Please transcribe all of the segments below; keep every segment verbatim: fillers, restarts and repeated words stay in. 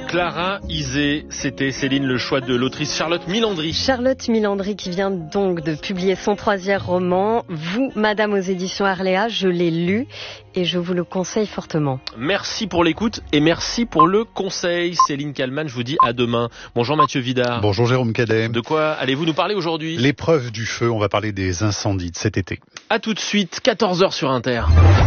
Clara Isé, c'était Céline le choix de l'autrice Charlotte Milandry. Charlotte Milandry qui vient donc de publier son troisième roman, Vous, Madame, aux éditions Arléa. Je l'ai lu et je vous le conseille fortement. Merci pour l'écoute et merci pour le conseil. Céline Kallmann, je vous dis à demain. Bonjour Mathieu Vidard. Bonjour Jérôme Cadet. De quoi allez-vous nous parler aujourd'hui ? L'épreuve du feu, on va parler des incendies de cet été. A tout de suite, quatorze heures sur Inter.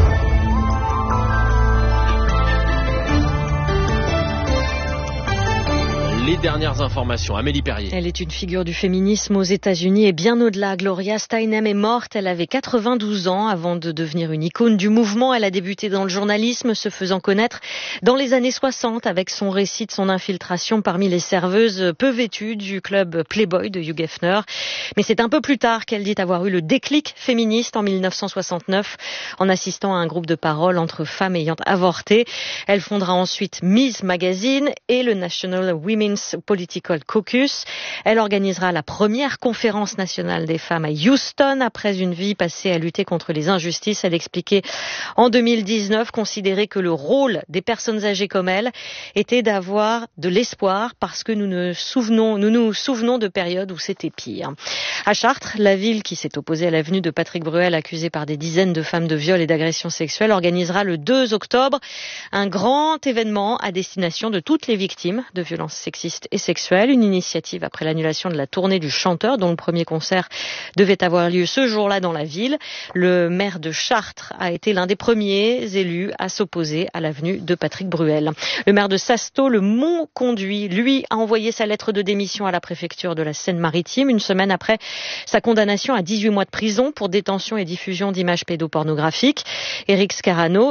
Les dernières informations, Amélie Perrier. Elle est une figure du féminisme aux États-Unis et bien au-delà. Gloria Steinem est morte, elle avait quatre-vingt-douze ans avant de devenir une icône du mouvement. Elle a débuté dans le journalisme, se faisant connaître dans les années soixante avec son récit de son infiltration parmi les serveuses peu vêtues du club Playboy de Hugh Hefner. Mais c'est un peu plus tard qu'elle dit avoir eu le déclic féministe en mille neuf cent soixante-neuf en assistant à un groupe de parole entre femmes ayant avorté. Elle fondera ensuite Ms Magazine et le National Women's Political Caucus. Elle organisera la première conférence nationale des femmes à Houston après une vie passée à lutter contre les injustices. Elle expliquait en deux mille dix-neuf considérer que le rôle des personnes âgées comme elle était d'avoir de l'espoir parce que nous nous souvenons, nous nous souvenons de périodes où c'était pire. À Chartres, la ville qui s'est opposée à l'avenue de Patrick Bruel accusée par des dizaines de femmes de viol et d'agression sexuelle organisera le deux octobre un grand événement à destination de toutes les victimes de violences sexistes et sexuelle, une initiative après l'annulation de la tournée du chanteur dont le premier concert devait avoir lieu ce jour-là dans la ville. Le maire de Chartres a été l'un des premiers élus à s'opposer à l'avenue de Patrick Bruel. Le maire de Sasto, le Mont-Conduit, lui a envoyé sa lettre de démission à la préfecture de la Seine-Maritime une semaine après sa condamnation à dix-huit mois de prison pour détention et diffusion d'images pédopornographiques. Éric Scarano